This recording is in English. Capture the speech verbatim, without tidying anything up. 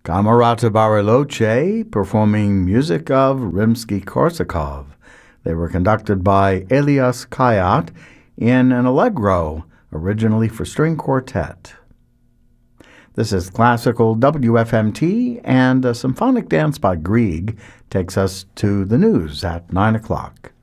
Camerata Bariloche performing music of Rimsky-Korsakov. They were conducted by Elias Kayat in an allegro, originally for string quartet. This is classical W F M T, and a symphonic dance by Grieg takes us to the news at nine o'clock.